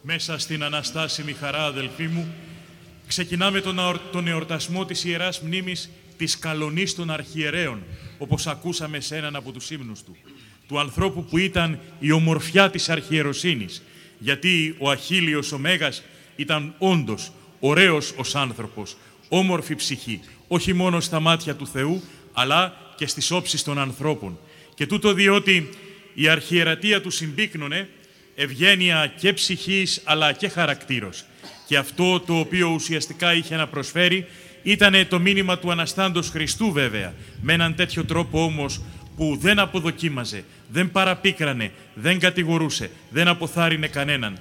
Μέσα στην αναστάσιμη χαρά, αδελφοί μου, ξεκινάμε τον εορτασμό της Ιεράς Μνήμης της Καλονής των Αρχιερέων, όπως ακούσαμε σε έναν από τους ύμνους του ανθρώπου που ήταν η ομορφιά της αρχιεροσύνης, γιατί ο Αχίλιος ο Μέγας ήταν όντως ωραίος ως άνθρωπος, όμορφη ψυχή, όχι μόνο στα μάτια του Θεού, αλλά και στις όψεις των ανθρώπων. Και τούτο διότι η αρχιερατεία του συμπίκνωνε ευγένεια και ψυχής αλλά και χαρακτήρος. Και αυτό το οποίο ουσιαστικά είχε να προσφέρει ήταν το μήνυμα του Αναστάντος Χριστού, βέβαια, με έναν τέτοιο τρόπο όμως που δεν αποδοκίμαζε, δεν παραπίκρανε, δεν κατηγορούσε, δεν αποθάρρυνε κανέναν,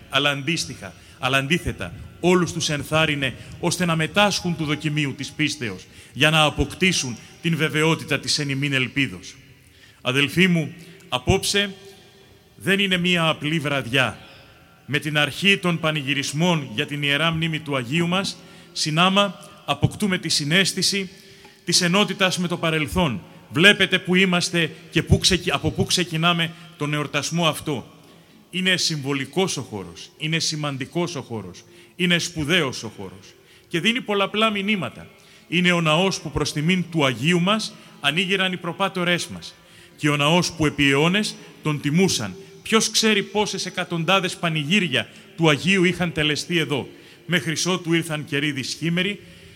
αλλά αντίθετα όλους τους ενθάρρυνε ώστε να μετάσχουν του δοκιμίου της πίστεως για να αποκτήσουν την βεβαιότητα της εν ημίν ελπίδος. Αδελφοί μου, απόψε δεν είναι μία απλή βραδιά. Με την αρχή των πανηγυρισμών για την Ιερά Μνήμη του Αγίου μας, συνάμα αποκτούμε τη συναίσθηση της ενότητας με το παρελθόν. Βλέπετε που είμαστε και από πού ξεκινάμε τον εορτασμό αυτό. Είναι συμβολικός ο χώρος, είναι σημαντικός ο χώρος, είναι σπουδαίος ο χώρος και δίνει πολλαπλά μηνύματα. Είναι ο ναός που προς τιμήν του Αγίου μας ανοίγηραν οι προπάτορές μας και ο ναός που επί αιώνες τον τιμούσαν. Ποιος ξέρει πόσες εκατοντάδες πανηγύρια του Αγίου είχαν τελεστεί εδώ. Μέχρι ότου ήρθαν καιροί δυσχήμεροι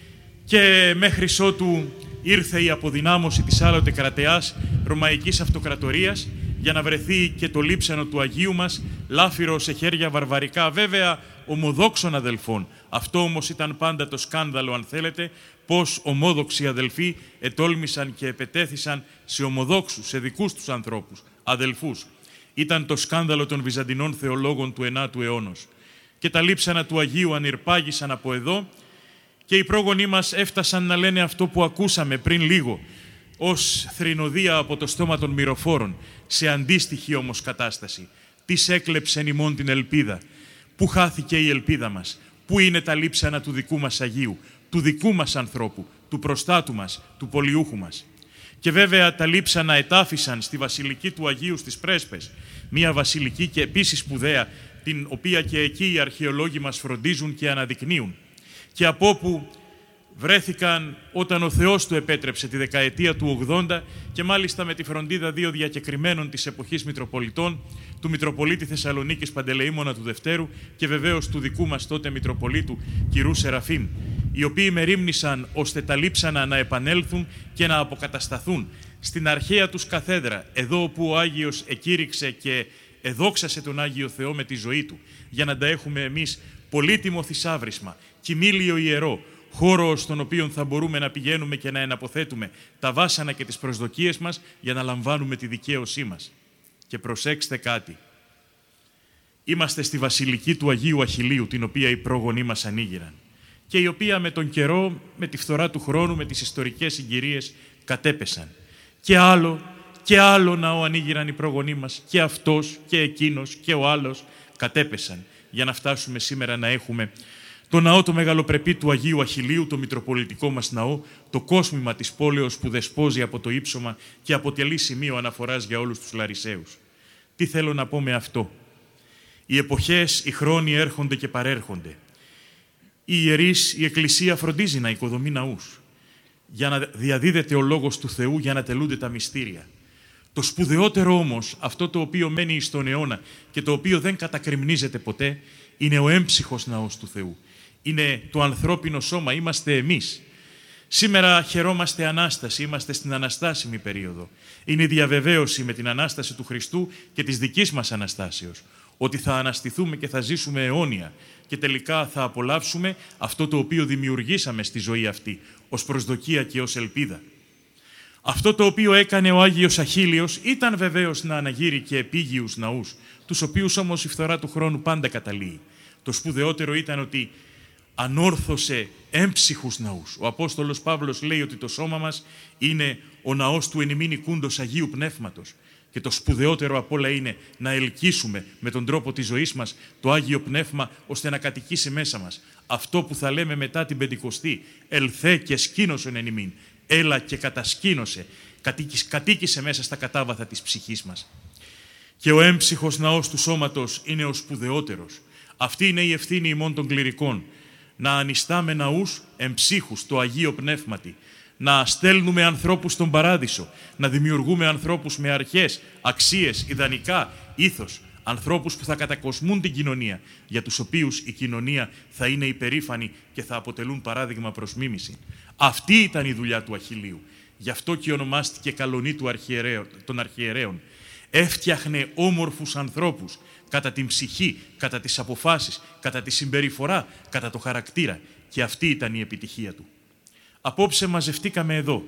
και μέχρι ότου ήρθε η αποδυνάμωση της άλλοτε κρατεάς Ρωμαϊκής Αυτοκρατορίας για να βρεθεί και το λείψανο του Αγίου μας λάφυρο σε χέρια βαρβαρικά, βέβαια ομοδόξων αδελφών. Αυτό όμως ήταν πάντα το σκάνδαλο, αν θέλετε, πως ομόδοξοι αδελφοί ετόλμησαν και επετέθησαν σε ομοδόξους, σε δικούς τους ανθρώπους, αδελφούς. Ήταν το σκάνδαλο των Βυζαντινών θεολόγων του 9ου αιώνος. Και τα λείψανα του Αγίου ανηρπάγησαν από εδώ και οι πρόγονοί μας έφτασαν να λένε αυτό που ακούσαμε πριν λίγο, ως θρηνοδία από το στόμα των μυροφόρων, σε αντίστοιχη όμως κατάσταση. Τις έκλεψεν ημών την ελπίδα. Πού χάθηκε η ελπίδα μας? Πού είναι τα λείψανα του δικού μας Αγίου, του δικού μας ανθρώπου, του προστάτου μας, του πολιούχου μας? Και βέβαια τα λείψανα ετάφησαν στη Βασιλική του Αγίου στις Πρέσπες, μια βασιλική και επίσης σπουδαία, την οποία και εκεί οι αρχαιολόγοι μας φροντίζουν και αναδεικνύουν. Και από όπου βρέθηκαν όταν ο Θεός του επέτρεψε τη δεκαετία του 80 και μάλιστα με τη φροντίδα δύο διακεκριμένων της εποχής Μητροπολιτών, του Μητροπολίτη Θεσσαλονίκης Παντελεήμωνα του Δευτέρου και βεβαίως του δικού μας τότε Μητροπολίτου κ. Σεραφείμ, οι οποίοι μερίμνησαν ώστε τα λείψανα να επανέλθουν και να αποκατασταθούν στην αρχαία τους καθέδρα, εδώ όπου ο Άγιος εκήρυξε και εδόξασε τον Άγιο Θεό με τη ζωή του, για να τα έχουμε εμείς πολύτιμο θησάβρισμα, κοιμήλιο ιερό, χώρο στον οποίο θα μπορούμε να πηγαίνουμε και να εναποθέτουμε τα βάσανα και τις προσδοκίες μας για να λαμβάνουμε τη δικαίωσή μας. Και προσέξτε κάτι. Είμαστε στη Βασιλική του Αγίου Αχιλίου, την οποία οι πρόγονοί μας ανοίγηραν και η οποία με τον καιρό, με τη φθορά του χρόνου, με τις ιστορικές συγκυρίες κατέπεσαν. Και άλλο ναό ανοίγηραν οι πρόγονοί μας, και αυτός και εκείνος και ο άλλος κατέπεσαν, για να φτάσουμε σήμερα να έχουμε το ναό το μεγαλοπρεπή του Αγίου Αχιλίου, το μητροπολιτικό μας ναό, το κόσμημα της πόλεως που δεσπόζει από το ύψωμα και αποτελεί σημείο αναφοράς για όλους τους Λαρισαίους. Τι θέλω να πω με αυτό? Οι εποχές, οι χρόνοι έρχονται και παρέρχονται. Οι ιερείς, η Εκκλησία φροντίζει να οικοδομεί ναούς, για να διαδίδεται ο λόγος του Θεού, για να τελούνται τα μυστήρια. Το σπουδαιότερο όμως, αυτό το οποίο μένει στον αιώνα και το οποίο δεν κατακρημνίζεται ποτέ, είναι ο έμψυχος ναός του Θεού. Είναι το ανθρώπινο σώμα, είμαστε εμείς. Σήμερα χαιρόμαστε Ανάσταση, είμαστε στην Αναστάσιμη περίοδο. Είναι η διαβεβαίωση με την Ανάσταση του Χριστού και της δικής μας Αναστάσεως, ότι θα αναστηθούμε και θα ζήσουμε αιώνια και τελικά θα απολαύσουμε αυτό το οποίο δημιουργήσαμε στη ζωή αυτή, ως προσδοκία και ως ελπίδα. Αυτό το οποίο έκανε ο Άγιος Αχίλιος ήταν βεβαίως να αναγείρει και επίγειους ναούς, τους οποίους όμως η φθορά του χρόνου πάντα καταλύει. Το σπουδαιότερο ήταν ότι ανόρθωσε έμψυχους ναούς. Ο Απόστολος Παύλος λέει ότι το σώμα μας είναι ο ναός του εν ημίν οικούντος Αγίου Πνεύματος. Και το σπουδαιότερο απ' όλα είναι να ελκύσουμε με τον τρόπο της ζωής μας το Άγιο Πνεύμα, ώστε να κατοικήσει μέσα μας. Αυτό που θα λέμε μετά την Πεντηκοστή, ελθέ και σκήνωσον εν ημίν. Έλα και κατασκήνωσε, κατοίκησε μέσα στα κατάβαθα της ψυχής μας. Και ο έμψυχος ναός του σώματος είναι ο σπουδαιότερος. Αυτή είναι η ευθύνη ημών των κληρικών. Να ανιστάμε ναούς εμψύχους το Αγίο Πνεύματι, να στέλνουμε ανθρώπους στον Παράδεισο, να δημιουργούμε ανθρώπους με αρχές, αξίες, ιδανικά, ήθος, ανθρώπους που θα κατακοσμούν την κοινωνία, για τους οποίους η κοινωνία θα είναι υπερήφανη και θα αποτελούν παράδειγμα προς μίμηση. Αυτή ήταν η δουλειά του Αχιλλείου. Γι' αυτό και ονομάστηκε καλονή των αρχιερέων. Έφτιαχνε όμορφους ανθρώπους κατά την ψυχή, κατά τις αποφάσεις, κατά τη συμπεριφορά, κατά το χαρακτήρα. Και αυτή ήταν η επιτυχία του. Απόψε μαζευτήκαμε εδώ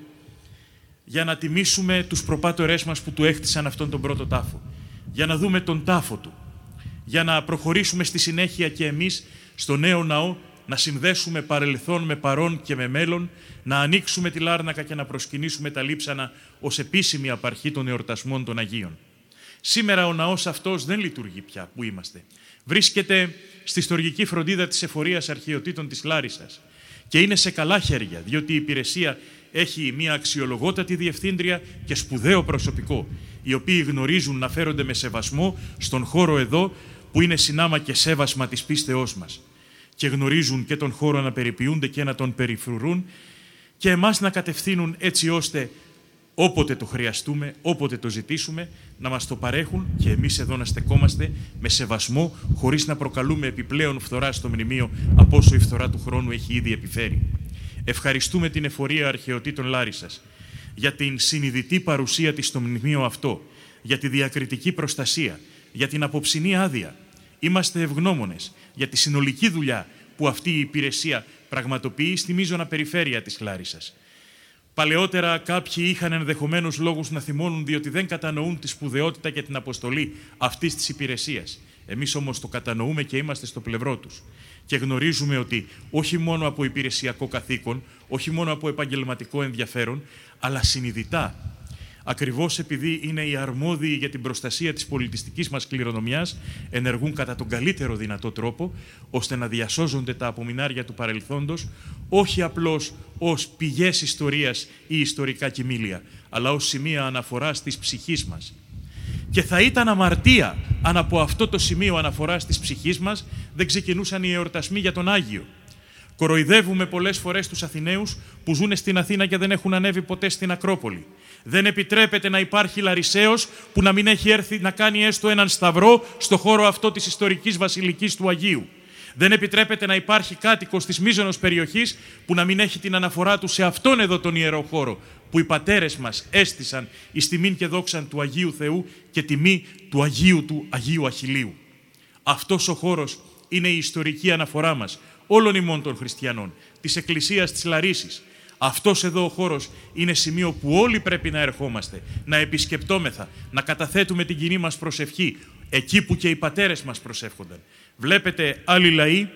για να τιμήσουμε τους προπάτορές μας που του έχτισαν αυτόν τον πρώτο τάφο. Για να δούμε τον τάφο του. Για να προχωρήσουμε στη συνέχεια και εμείς στο νέο ναό, να συνδέσουμε παρελθόν με παρόν και με μέλλον, να ανοίξουμε τη Λάρνακα και να προσκυνήσουμε τα Λείψανα ως επίσημη απαρχή των εορτασμών των Αγίων. Σήμερα ο ναός αυτός δεν λειτουργεί πια που είμαστε. Βρίσκεται στη στοργική φροντίδα της Εφορίας Αρχαιοτήτων της Λάρισσας και είναι σε καλά χέρια, διότι η υπηρεσία έχει μια αξιολογότατη διευθύντρια και σπουδαίο προσωπικό, οι οποίοι γνωρίζουν να φέρονται με σεβασμό στον χώρο εδώ που είναι συνάμα και σέβασμα της πίστεώς μας, και γνωρίζουν και τον χώρο να περιποιούνται και να τον περιφρουρούν και εμάς να κατευθύνουν έτσι ώστε όποτε το χρειαστούμε, όποτε το ζητήσουμε, να μας το παρέχουν και εμείς εδώ να στεκόμαστε με σεβασμό, χωρίς να προκαλούμε επιπλέον φθορά στο μνημείο από όσο η φθορά του χρόνου έχει ήδη επιφέρει. Ευχαριστούμε την Εφορία Αρχαιοτήτων Λάρισσας για την συνειδητή παρουσία της στο μνημείο αυτό, για τη διακριτική προστασία, για την απόψινή άδεια. Είμαστε ευγνώμονες για τη συνολική δουλειά που αυτή η υπηρεσία πραγματοποιεί στη μείζωνα περιφέρεια της Λάρισσας. Παλαιότερα κάποιοι είχαν ενδεχομένως λόγους να θυμώνουν διότι δεν κατανοούν τη σπουδαιότητα και την αποστολή αυτής της υπηρεσίας. Εμείς όμως το κατανοούμε και είμαστε στο πλευρό τους. Και γνωρίζουμε ότι όχι μόνο από υπηρεσιακό καθήκον, όχι μόνο από επαγγελματικό ενδιαφέρον, αλλά συνειδητά, ακριβώς επειδή είναι οι αρμόδιοι για την προστασία της πολιτιστικής μας κληρονομιάς, ενεργούν κατά τον καλύτερο δυνατό τρόπο, ώστε να διασώζονται τα απομεινάρια του παρελθόντος, όχι απλώς ως πηγές ιστορίας ή ιστορικά κοιμήλια, αλλά ως σημεία αναφοράς της ψυχής μας. Και θα ήταν αμαρτία αν από αυτό το σημείο αναφοράς της ψυχής μας δεν ξεκινούσαν οι εορτασμοί για τον Άγιο. Κοροϊδεύουμε πολλές φορές τους Αθηναίους που ζουν στην Αθήνα και δεν έχουν ανέβει ποτέ στην Ακρόπολη. Δεν επιτρέπεται να υπάρχει Λαρισαίος που να μην έχει έρθει να κάνει έστω έναν σταυρό στο χώρο αυτό της ιστορικής βασιλικής του Αγίου. Δεν επιτρέπεται να υπάρχει κάτοικος της μείζωνος περιοχής που να μην έχει την αναφορά του σε αυτόν εδώ τον ιερό χώρο που οι πατέρες μας έστησαν εις τιμήν και δόξαν του Αγίου Θεού και τιμή του Αγίου Αχιλλείου. Αυτός ο χώρος είναι η ιστορική αναφορά μας, όλων ημών των χριστιανών, της Εκκλησίας της Λαρίσσης. Αυτός εδώ ο χώρος είναι σημείο που όλοι πρέπει να ερχόμαστε, να επισκεπτόμεθα, να καταθέτουμε την κοινή μας προσευχή, εκεί που και οι πατέρες μας προσεύχονταν. Βλέπετε άλλοι λαοί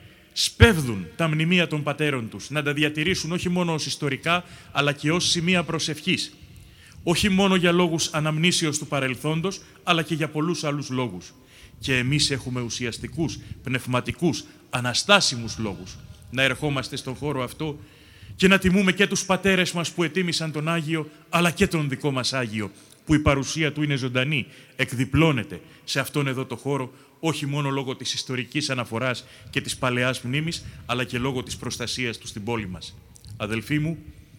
σπέβδουν τα μνημεία των πατέρων τους, να τα διατηρήσουν όχι μόνο ως ιστορικά, αλλά και ως σημεία προσευχής. Όχι μόνο για λόγους αναμνήσεως του παρελθόντος, αλλά και για πολλούς άλλους λόγους. Και εμείς έχουμε ουσιαστικούς, πνευματικούς, αναστάσιμους λόγους να ερχόμαστε στον χώρο αυτό και να τιμούμε και τους πατέρες μας που ετίμησαν τον Άγιο, αλλά και τον δικό μας Άγιο, που η παρουσία του είναι ζωντανή, εκδιπλώνεται σε αυτόν εδώ το χώρο, όχι μόνο λόγω της ιστορικής αναφοράς και της παλαιάς μνήμης, αλλά και λόγω της προστασίας του στην πόλη μας. Αδελφοί μου,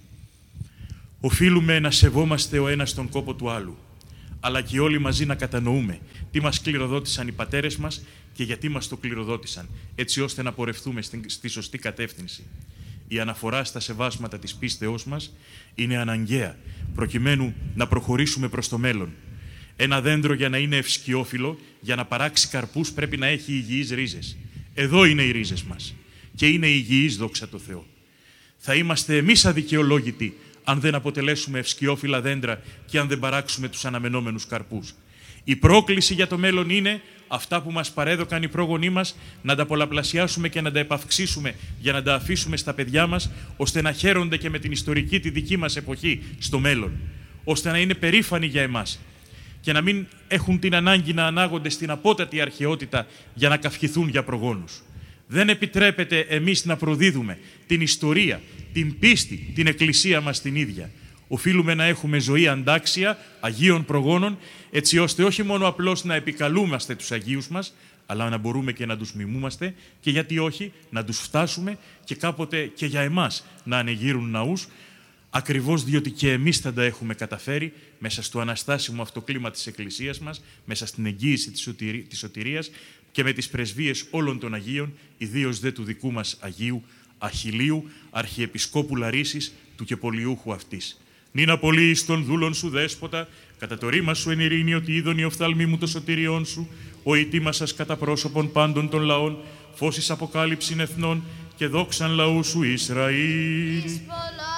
οφείλουμε να σεβόμαστε ο ένας τον κόπο του άλλου, αλλά και όλοι μαζί να κατανοούμε τι μας κληροδότησαν οι πατέρες μας και γιατί μας το κληροδότησαν, έτσι ώστε να πορευτούμε στη σωστή κατεύθυνση. Η αναφορά στα σεβάσματα της πίστεώς μας είναι αναγκαία, προκειμένου να προχωρήσουμε προς το μέλλον. Ένα δέντρο για να είναι ευσκιόφυλλο, για να παράξει καρπούς, πρέπει να έχει υγιείς ρίζες. Εδώ είναι οι ρίζες μας και είναι υγιείς, δόξα τω Θεώ. Θα είμαστε εμείς αδικαιολόγητοι αν δεν αποτελέσουμε ευσκιόφυλλα δέντρα και αν δεν παράξουμε τους αναμενόμενους καρπούς. Η πρόκληση για το μέλλον είναι αυτά που μας παρέδωκαν οι πρόγονοί μας να τα πολλαπλασιάσουμε και να τα επαυξήσουμε για να τα αφήσουμε στα παιδιά μας, ώστε να χαίρονται και με την ιστορική τη δική μας εποχή στο μέλλον, ώστε να είναι περήφανοι για εμάς και να μην έχουν την ανάγκη να ανάγονται στην απότατη αρχαιότητα για να καυχηθούν για προγόνους. Δεν επιτρέπεται εμείς να προδίδουμε την ιστορία, την πίστη, την Εκκλησία μας την ίδια. Οφείλουμε να έχουμε ζωή αντάξια Αγίων προγόνων, έτσι ώστε όχι μόνο απλώς να επικαλούμαστε τους Αγίους μας, αλλά να μπορούμε και να τους μιμούμαστε και γιατί όχι να τους φτάσουμε και κάποτε και για εμάς να ανεγείρουν ναούς, ακριβώς διότι και εμείς θα τα έχουμε καταφέρει μέσα στο αναστάσιμο αυτό κλίμα της Εκκλησίας μας, μέσα στην εγγύηση της σωτηρίας και με τις πρεσβείες όλων των Αγίων, ιδίως δε του δικού μας Αγίου Αχιλλείου, Αρχιεπισκόπου Λαρίσης, του και πολιούχου αυτής. Νην απολύεις των δούλων σου δέσποτα, κατά το ρήμα σου εν ειρήνη, ότι είδον η οφθαλμή μου το σωτηριών σου, ο ητήμασας κατά πρόσωπον πάντων των λαών, φώσης αποκάλυψην εθνών και δόξαν λαού σου Ισραήλ.